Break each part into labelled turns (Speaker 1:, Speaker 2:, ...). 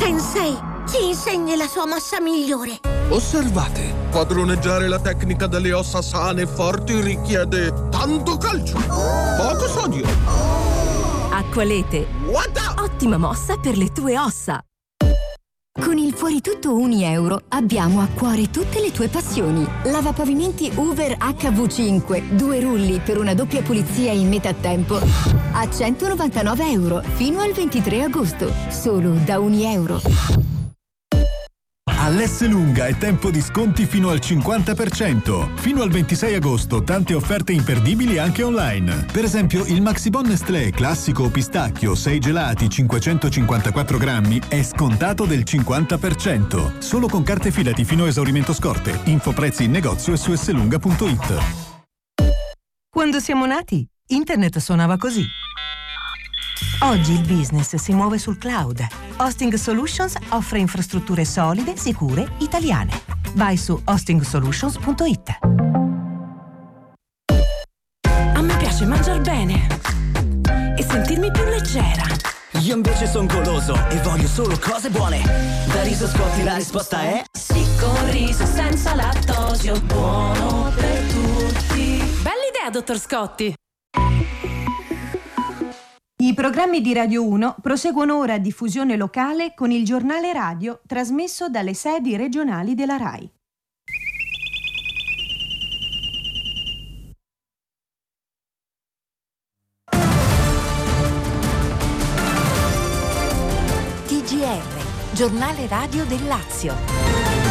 Speaker 1: Sensei, ci insegni la sua mossa migliore.
Speaker 2: Osservate, padroneggiare la tecnica delle ossa sane e forti richiede tanto calcio, poco sodio.
Speaker 3: Acqualete. Ottima mossa per le tue ossa.
Speaker 4: Con il Fuori Tutto €1 abbiamo a cuore tutte le tue passioni. Lavapavimenti Hoover HV5, 2 rulli per una doppia pulizia in metà tempo a €199 fino al 23 agosto, solo da €1.
Speaker 5: All'Esselunga è tempo di sconti fino al 50%. Fino al 26 agosto tante offerte imperdibili anche online. Per esempio il Maxibon Nestlé classico pistacchio 6 gelati 554 grammi è scontato del 50%. Solo con carte Filati fino a esaurimento scorte. Info prezzi in negozio e su esselunga.it.
Speaker 6: Quando siamo nati, internet suonava così. Oggi il business si muove sul cloud. Hosting Solutions offre infrastrutture solide, sicure, italiane. Vai su hostingsolutions.it.
Speaker 7: A me piace mangiar bene e sentirmi più leggera.
Speaker 8: Io invece son goloso e voglio solo cose buone. Da Riso Scotti la risposta è
Speaker 7: sì, con riso senza lattosio, buono per tutti. Bella idea, dottor Scotti.
Speaker 6: I programmi di Radio 1 proseguono ora a diffusione locale con il giornale radio trasmesso dalle sedi regionali della RAI.
Speaker 3: TGR, giornale radio del Lazio.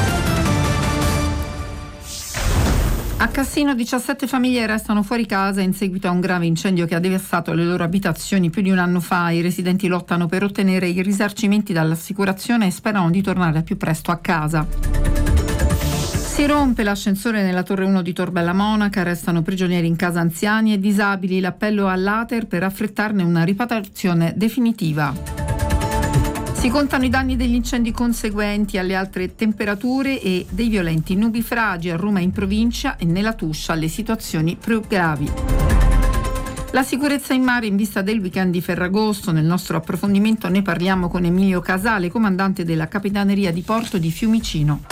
Speaker 9: A Cassino 17 famiglie restano fuori casa in seguito a un grave incendio che ha devastato le loro abitazioni più di un anno fa. I residenti lottano per ottenere i risarcimenti dall'assicurazione e sperano di tornare al più presto a casa. Si rompe l'ascensore nella Torre 1 di Tor Bella Monaca, restano prigionieri in casa anziani e disabili. L'appello all'Ater per affrettarne una ripatriazione definitiva. Si contano i danni degli incendi conseguenti alle alte temperature e dei violenti nubifragi a Roma in provincia e nella Tuscia le situazioni più gravi. La sicurezza in mare in vista del weekend di Ferragosto. Nel nostro approfondimento ne parliamo con Emilio Casale, comandante della Capitaneria di Porto di Fiumicino.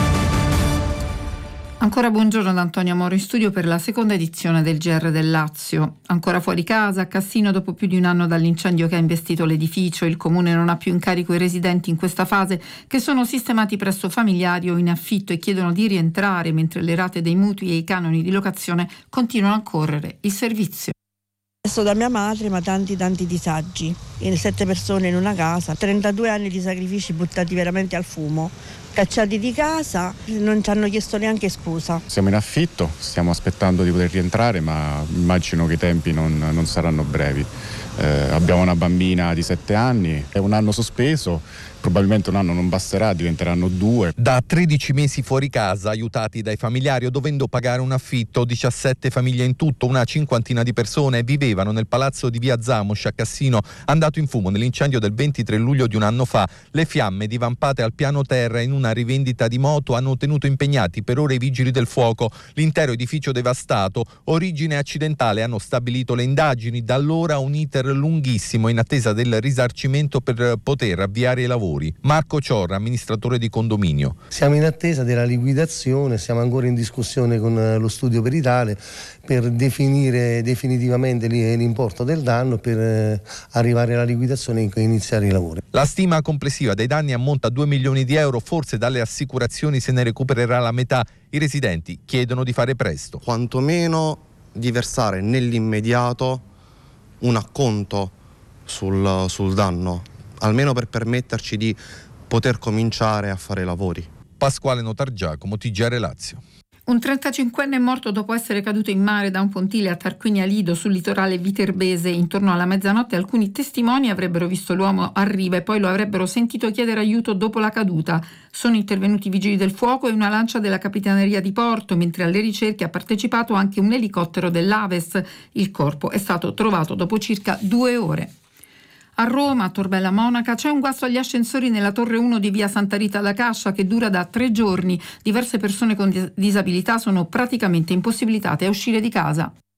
Speaker 9: Ancora buongiorno da Antonio Moro in studio per la seconda edizione del GR del Lazio. Ancora fuori casa, a Cassino dopo più di un anno dall'incendio che ha investito l'edificio, il comune non ha più in carico i residenti in questa fase che sono sistemati presso familiari o in affitto e chiedono di rientrare mentre le rate dei mutui e i canoni di locazione continuano a correre il servizio.
Speaker 10: Adesso da mia madre, ma tanti disagi. 7 persone in una casa, 32 anni di sacrifici buttati veramente al fumo. Cacciati di casa, non ci hanno chiesto neanche scusa.
Speaker 11: Siamo in affitto, stiamo aspettando di poter rientrare, ma immagino che i tempi non saranno brevi. Abbiamo una bambina di 7 anni, è un anno sospeso, probabilmente un anno non basterà, diventeranno 2.
Speaker 12: Da 13 mesi fuori casa, aiutati dai familiari o dovendo pagare un affitto, 17 famiglie in tutto, una cinquantina di persone vivevano nel palazzo di via Zamosh a Cassino, andato in fumo nell'incendio del 23 luglio di un anno fa. Le fiamme, divampate al piano terra in una rivendita di moto, hanno tenuto impegnati per ore i vigili del fuoco. L'intero edificio devastato, origine accidentale, hanno stabilito le indagini. Da allora un iter lunghissimo in attesa del risarcimento per poter avviare i lavori. Marco Ciorra, amministratore di condominio.
Speaker 13: Siamo in attesa della liquidazione, siamo ancora in discussione con lo studio peritale per definire definitivamente l'importo del danno, per arrivare alla liquidazione e iniziare i lavori.
Speaker 12: La stima complessiva dei danni ammonta a 2 milioni di euro, forse dalle assicurazioni se ne recupererà la metà. I residenti chiedono di fare presto.
Speaker 14: Quantomeno di versare nell'immediato un acconto sul danno, almeno per permetterci di poter cominciare a fare i lavori.
Speaker 12: Pasquale Notargiacomo, TGR Lazio.
Speaker 9: Un 35enne è morto dopo essere caduto in mare da un pontile a Tarquinia Lido sul litorale viterbese. Intorno alla mezzanotte alcuni testimoni avrebbero visto l'uomo a riva e poi lo avrebbero sentito chiedere aiuto dopo la caduta. Sono intervenuti i vigili del fuoco e una lancia della Capitaneria di Porto, mentre alle ricerche ha partecipato anche un elicottero dell'Aves. Il corpo è stato trovato dopo circa 2 ore. A Roma, a Tor Bella Monaca, c'è un guasto agli ascensori nella Torre 1 di via Santa Rita da Cascia che dura da 3 giorni. Diverse persone con disabilità sono praticamente impossibilitate a uscire di casa.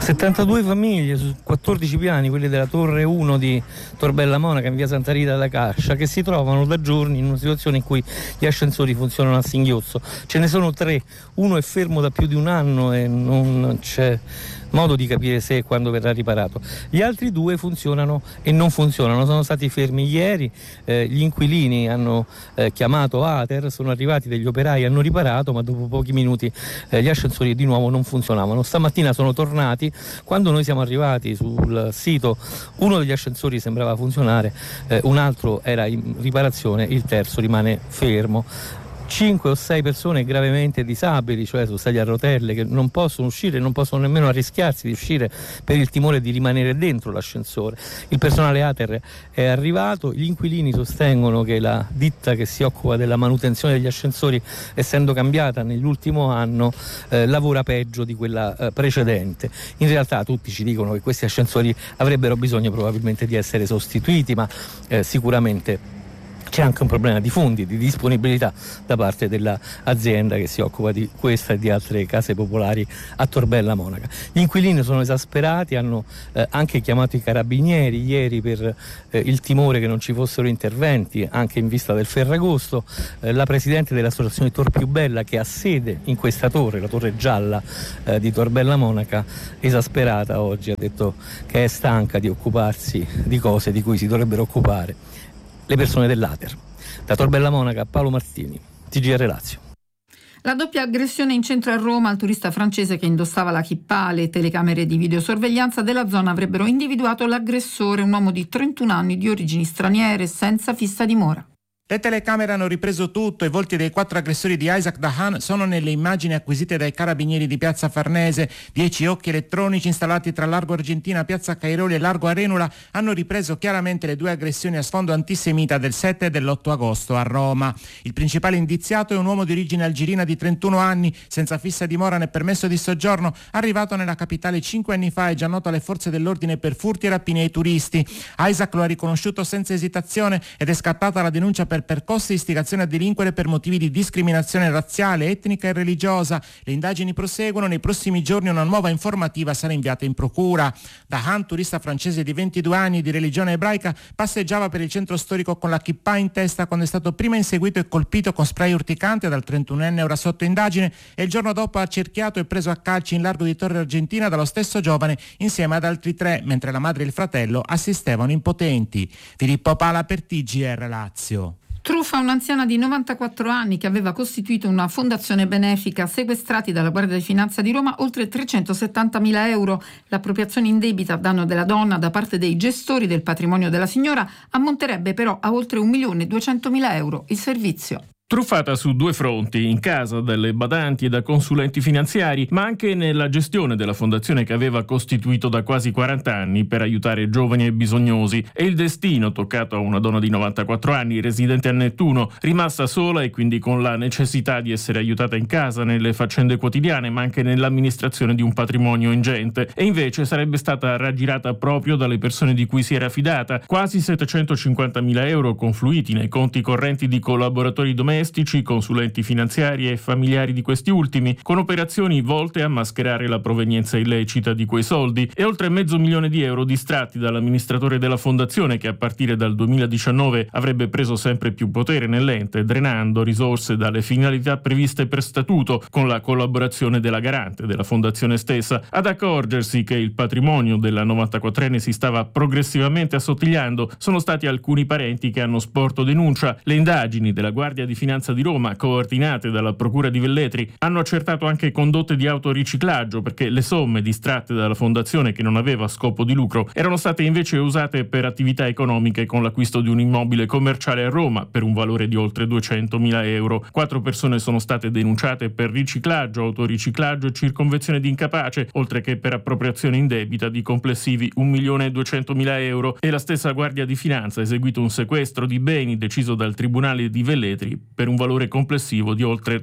Speaker 15: 72 famiglie su 14 piani, quelli della Torre 1 di Torbella Monaca in via Santa Rita della Cascia, che si trovano da giorni in una situazione in cui gli ascensori funzionano a singhiozzo. Ce ne sono 3, uno è fermo da più di un anno e non c'è modo di capire se e quando verrà riparato. Gli altri 2 funzionano e non funzionano, sono stati fermi ieri, gli inquilini hanno chiamato Ater, sono arrivati degli operai, hanno riparato, ma dopo pochi minuti gli ascensori di nuovo non funzionavano. Stamattina sono tornati, quando noi siamo arrivati sul sito uno degli ascensori sembrava funzionare, un altro era in riparazione, il terzo rimane fermo. 5 o 6 persone gravemente disabili, cioè su sedie a rotelle, che non possono uscire, non possono nemmeno arrischiarsi di uscire per il timore di rimanere dentro l'ascensore. Il personale Ater è arrivato, gli inquilini sostengono che la ditta che si occupa della manutenzione degli ascensori, essendo cambiata nell'ultimo anno, lavora peggio di quella precedente. In realtà tutti ci dicono che questi ascensori avrebbero bisogno probabilmente di essere sostituiti, ma sicuramente c'è anche un problema di fondi, di disponibilità da parte dell'azienda che si occupa di questa e di altre case popolari a Torbella Monaca. Gli inquilini sono esasperati, hanno anche chiamato i carabinieri ieri per il timore che non ci fossero interventi, anche in vista del Ferragosto. La presidente dell'associazione Tor Più Bella, che ha sede in questa torre, la torre gialla di Torbella Monaca, esasperata oggi, ha detto che è stanca di occuparsi di cose di cui si dovrebbero occupare le persone dell'Ater. Da Torbella Monaca, Paolo Martini, TGR Lazio.
Speaker 9: La doppia aggressione in centro a Roma al turista francese che indossava la kippa. Le telecamere di videosorveglianza della zona avrebbero individuato l'aggressore, un uomo di 31 anni di origini straniere senza fissa dimora.
Speaker 16: Le telecamere hanno ripreso tutto, i volti dei 4 aggressori di Isaac Dahan sono nelle immagini acquisite dai carabinieri di Piazza Farnese. 10 occhi elettronici installati tra Largo Argentina, Piazza Cairoli e Largo Arenula hanno ripreso chiaramente le 2 aggressioni a sfondo antisemita del 7 e dell'8 agosto a Roma. Il principale indiziato è un uomo di origine algerina di 31 anni, senza fissa dimora né permesso di soggiorno, arrivato nella capitale 5 anni fa e già noto alle forze dell'ordine per furti e rapine ai turisti. Isaac lo ha riconosciuto senza esitazione ed è scattata la denuncia per percosse e istigazione a delinquere per motivi di discriminazione razziale, etnica e religiosa. Le indagini proseguono, nei prossimi giorni una nuova informativa sarà inviata in procura. Dahan, turista francese di 22 anni di religione ebraica, passeggiava per il centro storico con la kippa in testa quando è stato prima inseguito e colpito con spray urticante dal 31enne ora sotto indagine e il giorno dopo accerchiato e preso a calci in largo di Torre Argentina dallo stesso giovane insieme ad altri 3, mentre la madre e il fratello assistevano impotenti. Filippo Pala per TGR Lazio.
Speaker 9: Truffa un'anziana di 94 anni che aveva costituito una fondazione benefica, sequestrati dalla Guardia di Finanza di Roma oltre 370.000 euro. L'appropriazione indebita a danno della donna da parte dei gestori del patrimonio della signora ammonterebbe però a oltre 1.200.000 euro. Il servizio.
Speaker 17: Truffata su 2 fronti, in casa delle badanti e da consulenti finanziari, ma anche nella gestione della fondazione che aveva costituito da quasi 40 anni per aiutare giovani e bisognosi. E il destino toccato a una donna di 94 anni, residente a Nettuno, rimasta sola e quindi con la necessità di essere aiutata in casa, nelle faccende quotidiane, ma anche nell'amministrazione di un patrimonio ingente. E invece sarebbe stata raggirata proprio dalle persone di cui si era fidata. Quasi 750.000 euro confluiti nei conti correnti di collaboratori domestici, consulenti finanziari e familiari di questi ultimi, con operazioni volte a mascherare la provenienza illecita di quei soldi, e oltre $500.000 di euro distratti dall'amministratore della fondazione che a partire dal 2019 avrebbe preso sempre più potere nell'ente, drenando risorse dalle finalità previste per statuto, con la collaborazione della garante della fondazione stessa. Ad accorgersi che il patrimonio della 94enne si stava progressivamente assottigliando sono stati alcuni parenti che hanno sporto denuncia. Le indagini della Guardia di Finanza di Roma, coordinate dalla Procura di Velletri, hanno accertato anche condotte di autoriciclaggio, perché le somme distratte dalla fondazione, che non aveva scopo di lucro, erano state invece usate per attività economiche con l'acquisto di un immobile commerciale a Roma per un valore di oltre 200.000 euro. 4 persone sono state denunciate per riciclaggio, autoriciclaggio e circonvenzione di incapace, oltre che per appropriazione indebita di complessivi 1.200.000 euro, e la stessa Guardia di Finanza ha eseguito un sequestro di beni deciso dal Tribunale di Velletri per un valore complessivo di oltre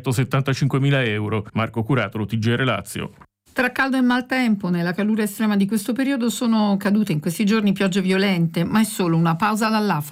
Speaker 17: 375.000 euro. Marco Curatolo, TGR Lazio.
Speaker 9: Tra caldo e maltempo, nella calura estrema di questo periodo sono cadute in questi giorni piogge violente, ma è solo una pausa dall'afa.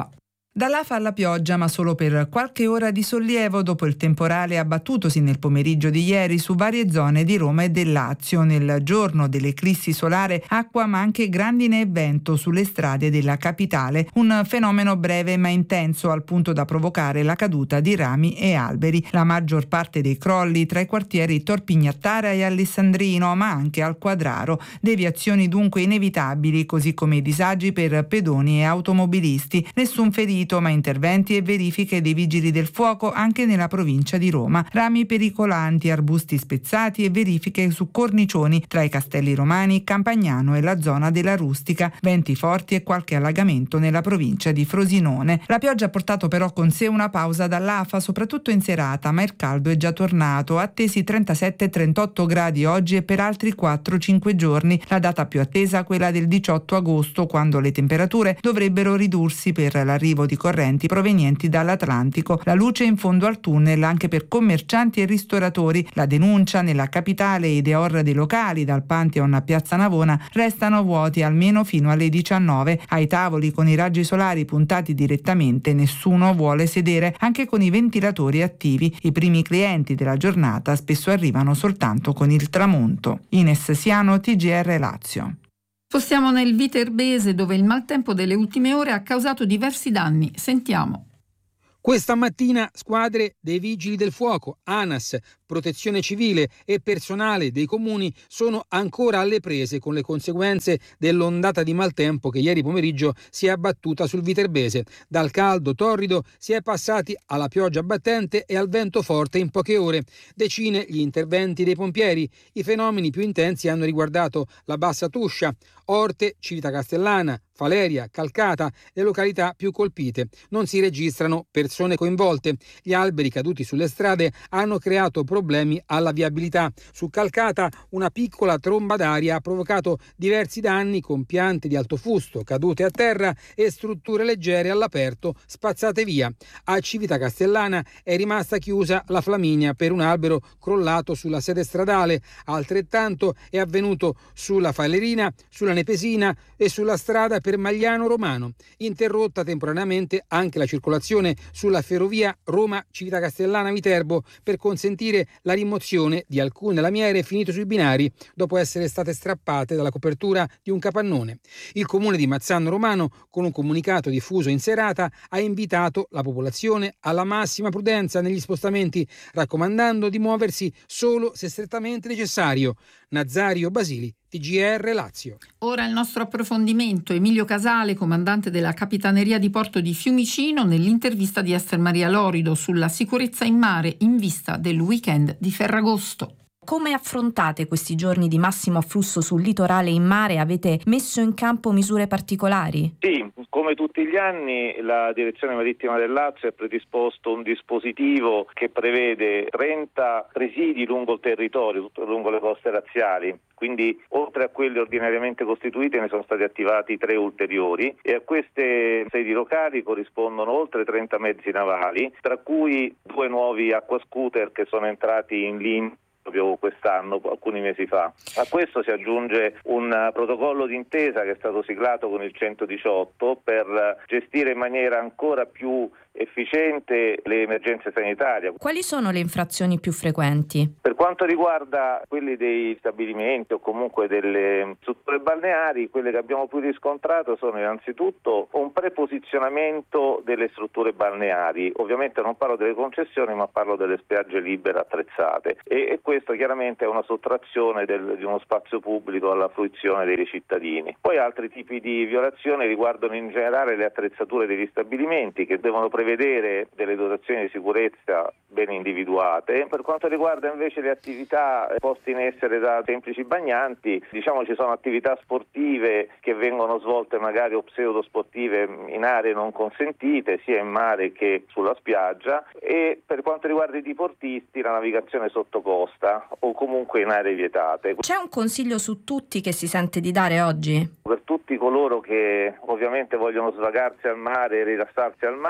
Speaker 18: Dall'afa alla pioggia, ma solo per qualche ora di sollievo dopo il temporale abbattutosi nel pomeriggio di ieri su varie zone di Roma e del Lazio. Nel giorno dell'eclissi solare, acqua ma anche grandine e vento sulle strade della capitale, un fenomeno breve ma intenso al punto da provocare la caduta di rami e alberi. La maggior parte dei crolli tra i quartieri Torpignattara e Alessandrino, ma anche al Quadraro. Deviazioni dunque inevitabili, così come i disagi per pedoni e automobilisti. Nessun ferito, ma interventi e verifiche dei vigili del fuoco anche nella provincia di Roma. Rami pericolanti, arbusti spezzati e verifiche su cornicioni tra i Castelli Romani, Campagnano e la zona della Rustica. Venti forti e qualche allagamento nella provincia di Frosinone. La pioggia ha portato però con sé una pausa dall'afa, soprattutto in serata, ma il caldo è già tornato. Attesi 37-38 gradi oggi e per altri 4-5 giorni. La data più attesa, quella del 18 agosto, quando le temperature dovrebbero ridursi per l'arrivo di correnti provenienti dall'Atlantico. La luce in fondo al tunnel anche per commercianti e ristoratori. La denuncia: nella capitale i deor dei locali dal Pantheon a Piazza Navona restano vuoti almeno fino alle 19. Ai tavoli con i raggi solari puntati direttamente nessuno vuole sedere, anche con i ventilatori attivi. I primi clienti della giornata spesso arrivano soltanto con il tramonto. Ines Siano, TGR Lazio.
Speaker 9: Spostiamo nel Viterbese, dove il maltempo delle ultime ore ha causato diversi danni. Sentiamo.
Speaker 19: Questa mattina squadre dei Vigili del Fuoco, ANAS, Protezione Civile e personale dei comuni sono ancora alle prese con le conseguenze dell'ondata di maltempo che ieri pomeriggio si è abbattuta sul Viterbese. Dal caldo torrido si è passati alla pioggia battente e al vento forte in poche ore. Decine gli interventi dei pompieri. I fenomeni più intensi hanno riguardato la Bassa Tuscia, Orte, Civita Castellana, Faleria, Calcata, le località più colpite. Non si registrano persone coinvolte. Gli alberi caduti sulle strade hanno creato problemi alla viabilità. Su Calcata una piccola tromba d'aria ha provocato diversi danni con piante di alto fusto cadute a terra e strutture leggere all'aperto spazzate via. A Civita Castellana è rimasta chiusa la Flaminia per un albero crollato sulla sede stradale. Altrettanto è avvenuto sulla Falerina, sulla Nepesina e sulla strada per Magliano Romano. Interrotta temporaneamente anche la circolazione sulla ferrovia Roma-Civita Castellana-Viterbo per consentire la rimozione di alcune lamiere finite sui binari dopo essere state strappate dalla copertura di un capannone. Il comune di Mazzano Romano, con un comunicato diffuso in serata, ha invitato la popolazione alla massima prudenza negli spostamenti, raccomandando di muoversi solo se strettamente necessario. Nazario Basili, TGR Lazio.
Speaker 9: Ora il nostro approfondimento. Emilio Casale, comandante della Capitaneria di Porto di Fiumicino, nell'intervista di Ester Maria Lorido sulla sicurezza in mare in vista del weekend di Ferragosto.
Speaker 20: Come affrontate questi giorni di massimo afflusso sul litorale in mare? Avete messo in campo misure particolari?
Speaker 21: Sì, come tutti gli anni la Direzione Marittima del Lazio ha predisposto un dispositivo che prevede 30 presidi lungo il territorio, tutto lungo le coste laziali. Quindi oltre a quelli ordinariamente costituiti ne sono stati attivati 3 ulteriori e a queste sedi locali corrispondono oltre 30 mezzi navali, tra cui 2 nuovi acquascooter che sono entrati in linea proprio quest'anno, alcuni mesi fa. A questo si aggiunge un protocollo d'intesa che è stato siglato con il 118 per gestire in maniera ancora più efficiente le emergenze sanitarie.
Speaker 20: Quali sono le infrazioni più frequenti?
Speaker 21: Per quanto riguarda quelli dei stabilimenti o comunque delle strutture balneari, quelle che abbiamo più riscontrato sono innanzitutto un preposizionamento delle strutture balneari. Ovviamente non parlo delle concessioni, ma parlo delle spiagge libere attrezzate e questo chiaramente è una sottrazione di uno spazio pubblico alla fruizione dei cittadini. Poi altri tipi di violazioni riguardano in generale le attrezzature degli stabilimenti, che devono prevedere delle dotazioni di sicurezza ben individuate. Per quanto riguarda invece le attività poste in essere da semplici bagnanti, diciamo ci sono attività sportive che vengono svolte magari o pseudosportive in aree non consentite, sia in mare che sulla spiaggia, e per quanto riguarda i diportisti la navigazione sotto costa o comunque in aree vietate.
Speaker 20: C'è un consiglio su tutti che si sente di dare oggi?
Speaker 21: Per tutti coloro che ovviamente vogliono svagarsi al mare e rilassarsi al mare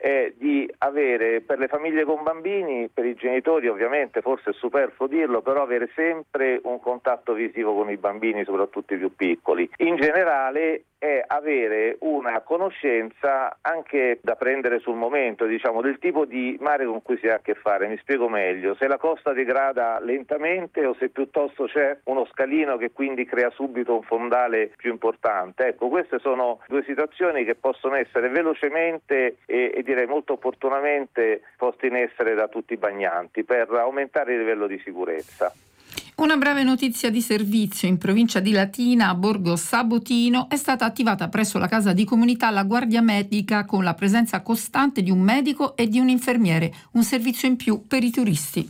Speaker 21: è di avere, per le famiglie con bambini, per i genitori ovviamente, forse è superfluo dirlo, però avere sempre un contatto visivo con i bambini, soprattutto i più piccoli. In generale è avere una conoscenza anche da prendere sul momento, diciamo, del tipo di mare con cui si ha a che fare. Mi spiego meglio: se la costa degrada lentamente o se piuttosto c'è uno scalino che quindi crea subito un fondale più importante. Ecco, queste sono due situazioni che possono essere velocemente e direi molto opportunamente poste in essere da tutti i bagnanti per aumentare il livello di sicurezza.
Speaker 9: Una breve notizia di servizio: in provincia di Latina, a Borgo Sabotino, è stata attivata presso la casa di comunità la guardia medica con la presenza costante di un medico e di un infermiere, un servizio in più per i turisti.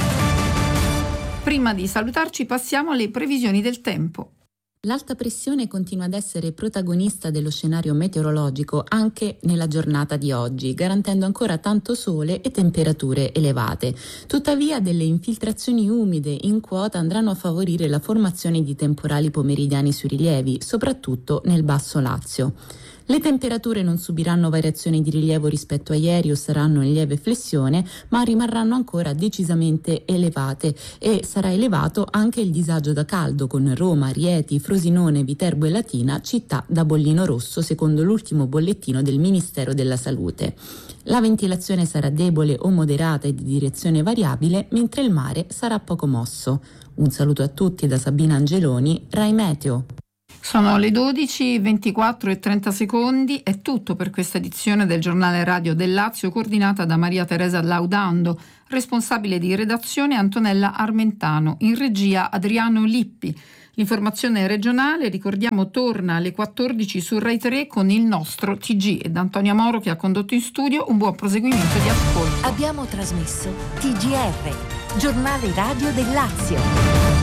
Speaker 9: Prima di salutarci passiamo alle previsioni del tempo.
Speaker 1: L'alta pressione continua ad essere protagonista dello scenario meteorologico anche nella giornata di oggi, garantendo ancora tanto sole e temperature elevate. Tuttavia, delle infiltrazioni umide in quota andranno a favorire la formazione di temporali pomeridiani sui rilievi, soprattutto nel Basso Lazio. Le temperature non subiranno variazioni di rilievo rispetto a ieri o saranno in lieve flessione, ma rimarranno ancora decisamente elevate e sarà elevato anche il disagio da caldo con Roma, Rieti, Frosinone, Viterbo e Latina, città da bollino rosso secondo l'ultimo bollettino del Ministero della Salute. La ventilazione sarà debole o moderata e di direzione variabile, mentre il mare sarà poco mosso. Un saluto a tutti da Sabina Angeloni, Rai Meteo.
Speaker 9: Sono le 12:24:30. È tutto per questa edizione del giornale radio del Lazio, coordinata da Maria Teresa Laudando, responsabile di redazione Antonella Armentano, in regia Adriano Lippi. L'informazione regionale, ricordiamo, torna alle 14 su Rai 3 con il nostro TG, ed Antonia Moro che ha condotto in studio. Un buon proseguimento di ascolto.
Speaker 3: Abbiamo trasmesso TGR, giornale radio del Lazio.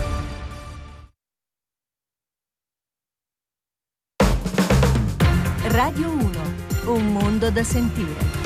Speaker 3: Radio 1, un mondo da sentire.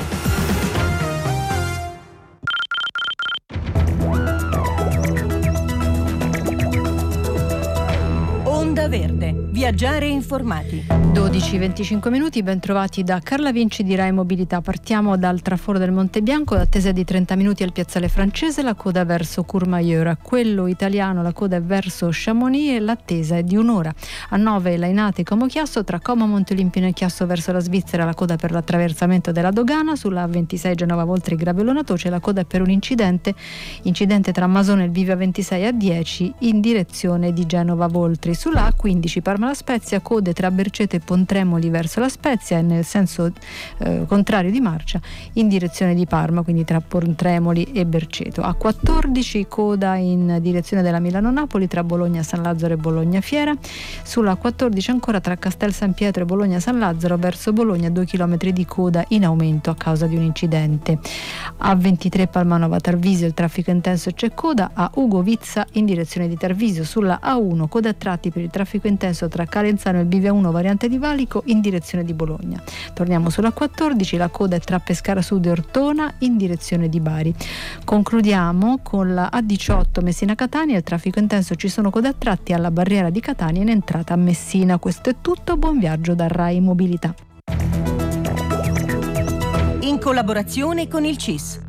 Speaker 3: Onda Verde, viaggiare informati.
Speaker 22: 12:25, ben trovati da Carla Vinci di Rai Mobilità. Partiamo dal traforo del Monte Bianco, l'attesa è di 30 minuti al piazzale francese, la coda verso Courmayeur. A quello italiano la coda è verso Chamonix e l'attesa è di un'ora. A 9 Lainate Como Chiasso, tra Como Montelimpino e Chiasso verso la Svizzera la coda per l'attraversamento della dogana. Sulla A26 Genova Voltri Gravellona Toce la coda è per un incidente tra Masone e il Viva 26 a 10 in direzione di Genova Voltri. Sulla A15 Parma La Spezia, code tra Berceto e Pontremoli verso La Spezia e nel senso contrario di marcia in direzione di Parma, quindi tra Pontremoli e Berceto. A14 coda in direzione della Milano-Napoli tra Bologna San Lazzaro e Bologna Fiera. Sulla A14 ancora tra Castel San Pietro e Bologna San Lazzaro verso Bologna 2 km di coda in aumento a causa di un incidente. A23 Palmanova Tarvisio il traffico intenso e c'è coda. A Ugo Vizza in direzione di Tarvisio. Sulla A1 coda a tratti per il traffico intenso tra Calenzano e il Bivia 1 variante di Valico in direzione di Bologna. Torniamo sulla 14, la coda è tra Pescara Sud e Ortona in direzione di Bari. Concludiamo con la A18 Messina Catania, il traffico intenso, ci sono code a tratti alla barriera di Catania in entrata a Messina. Questo è tutto, buon viaggio da Rai Mobilità.
Speaker 3: In collaborazione con il CIS.